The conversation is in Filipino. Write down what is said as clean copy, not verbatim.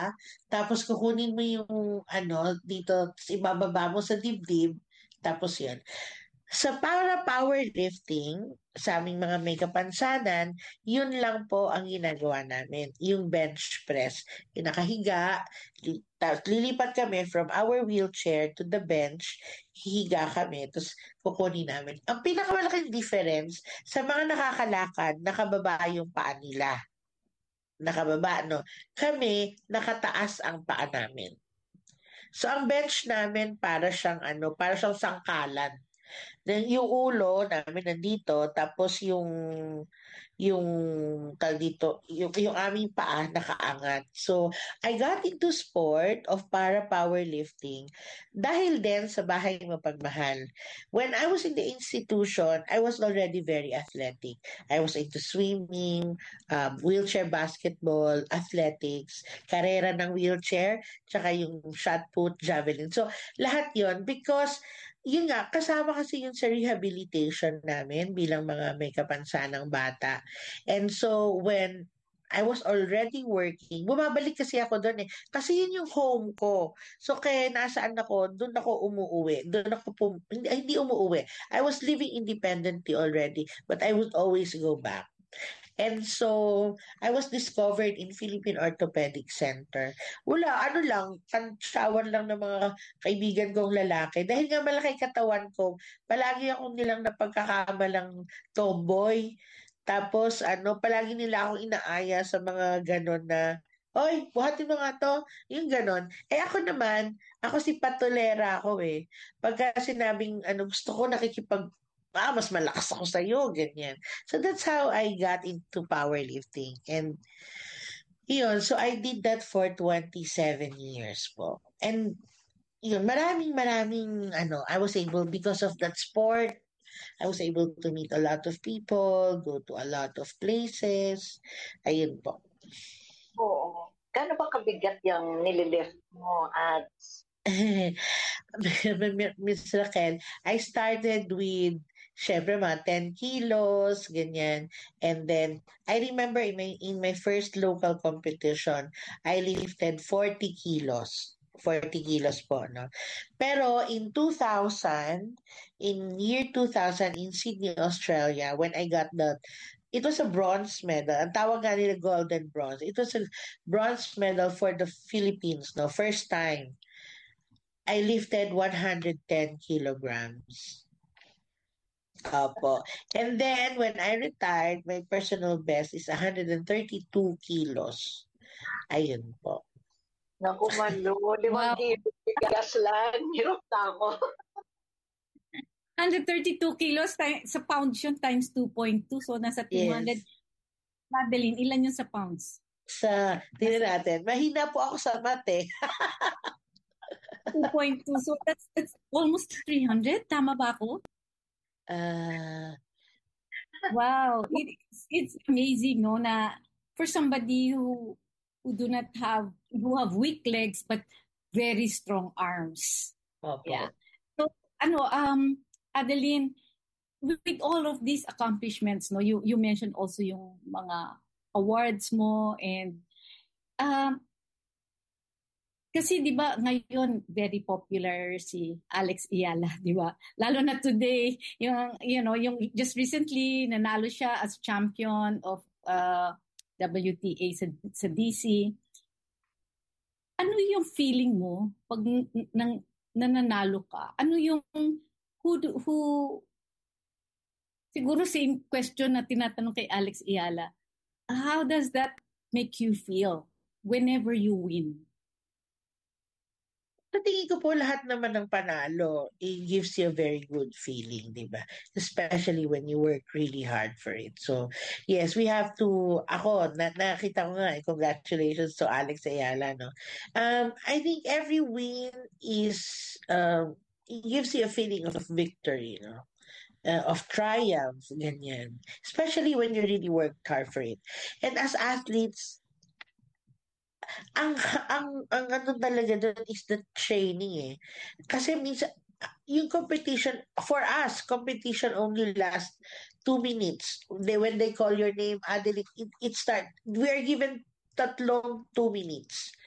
tapos kukunin mo yung dito, tapos ibababa mo sa dibdib, tapos yun. Sa para powerlifting, sa aming mga may kapansanan, yun lang po ang ginagawa namin, yung bench press. Yung nakahiga, tapos lilipat kami from our wheelchair to the bench, hihiga kami, tapos kukunin namin. Ang pinakamalaking difference, sa mga nakakalakad, nakababa yung paa nila. Nakababa, no? Kami, nakataas ang paa namin. So, ang bench namin para siyang sangkalan. Then yung ulo namin nandito, tapos yung tawag dito, yung aming paa nakaangat. So, I got into sport of para powerlifting dahil din sa bahay mapagmahal. When I was in the institution, I was already very athletic. I was into swimming, wheelchair basketball, athletics, karera ng wheelchair, tsaka yung shot put, javelin. So, lahat yon because yun nga, kasama kasi yun sa rehabilitation namin bilang mga may kapansanang bata. And so when I was already working, bumabalik kasi ako doon eh. Kasi yun yung home ko. So kaya nasaan ako, doon ako umuuwi. Doon ako hindi umuuwi. I was living independently already, but I would always go back. And so, I was discovered in Philippine Orthopedic Center. Wala, ano lang, shower lang ng mga kaibigan kong lalaki. Dahil nga malaki katawan ko, palagi akong nilang napagkakamalang tomboy. Tapos, palagi nila akong inaaya sa mga ganon na, Oy, buhatin mo nga to. Yung ganon. Eh ako naman, ako si patulera ako eh. Pagka sinabing gusto ko mas malakas ako sa'yo, ganyan. So that's how I got into powerlifting. And yun, so I did that for 27 years po. And yun, maraming I was able, because of that sport, I was able to meet a lot of people, go to a lot of places. Ayun po. Oo. Gaano ba kabigat yung nililift mo at Miss Raquel, I started with, syempre, mga 10 kilos, ganyan. And then, I remember in my first local competition, I lifted 40 kilos. 40 kilos po, no? Pero in 2000, in year 2000 in Sydney, Australia, when I got it was a bronze medal. Ang tawag nga nila golden bronze. It was a bronze medal for the Philippines, no? First time I lifted 110 kilograms. Opo. And then, when I retired, my personal best is 132 kilos. Ayun po. naku Malo, limang Wow. kilo bigas lang, hirap na ako. 132 kilos sa pounds yun times 2.2. So, nasa 200. Yes. Madeline, ilan yun sa pounds? Tingnan natin. Mahina po ako sa mate. 2.2. So, that's almost 300. Tama ba ako? Ah, Wow. It's amazing, no, na for somebody who have weak legs but very strong arms. opo. Yeah. So, Adeline, with all of these accomplishments, no, you mentioned also yung mga awards mo and kasi 'di ba ngayon very popular si Alex Ayala, 'di ba? Lalo na today, yung just recently nanalo siya as champion of WTA sa DC. Ano yung feeling mo pag nananalo ka? Ano yung who siguro same question na tinatanong kay Alex Ayala. How does that make you feel whenever you win? Sa tingin ko po lahat naman ng panalo, it gives you a very good feeling, di ba? Especially when you work really hard for it. So, yes, we have to, nakita ko nga, congratulations to Alex Ayala, no? I think every win it gives you a feeling of victory, no? Of triumph, ganyan. Especially when you really worked hard for it. And as athletes, ang ano talaga doon is the training eh. Kasi minsan, yung competition, for us, competition only lasts 2 minutes. When they call your name, Adeline, we are given tatlong 2 minutes.